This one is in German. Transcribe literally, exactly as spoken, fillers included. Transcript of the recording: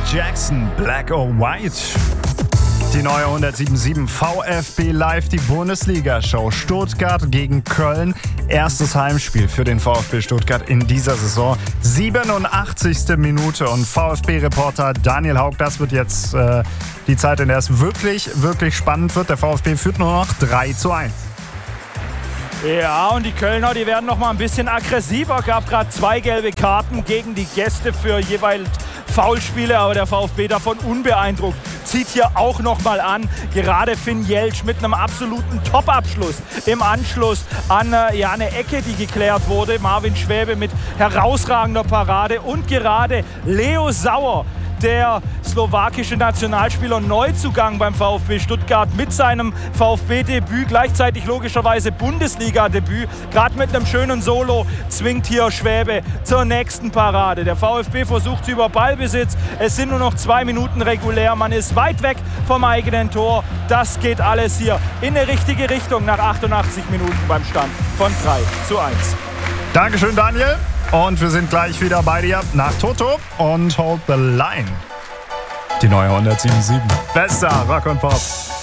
Jackson, Black or White. Die neue hundertsieben Komma sieben VfB Live, die Bundesliga-Show. Stuttgart gegen Köln. Erstes Heimspiel für den VfB Stuttgart in dieser Saison. siebenundachtzigste Minute und VfB-Reporter Daniel Haug, das wird jetzt äh, die Zeit, in der es wirklich, wirklich spannend wird. Der VfB führt nur noch drei zu eins. Ja, und die Kölner, die werden noch mal ein bisschen aggressiver. Gab gerade zwei gelbe Karten gegen die Gäste für jeweils Foulspiele, aber der VfB davon unbeeindruckt. Zieht hier auch noch mal an. Gerade Finn Jeltsch mit einem absoluten Top-Abschluss im Anschluss an äh, ja, eine Ecke, die geklärt wurde. Marvin Schwäbe mit herausragender Parade und gerade Leo Sauer, der slowakische Nationalspieler, Neuzugang beim VfB Stuttgart mit seinem VfB-Debüt, gleichzeitig logischerweise Bundesliga-Debüt, gerade mit einem schönen Solo, zwingt hier Schwäbe zur nächsten Parade. Der VfB versucht über Ballbesitz, es sind nur noch zwei Minuten regulär, man ist weit weg vom eigenen Tor. Das geht alles hier in eine richtige Richtung nach achtundachtzig Minuten beim Stand von drei zu eins. Dankeschön, Daniel. Und wir sind gleich wieder bei dir nach Toto und Hold the Line. Die neue hundertsieben Komma sieben. Bester Rock und Pop.